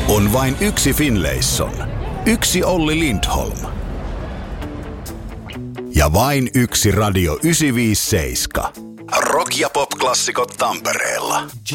On vain yksi Finlayson, yksi Olli Lindholm ja vain yksi Radio 957. Rock- ja pop-klassikot Tampereella.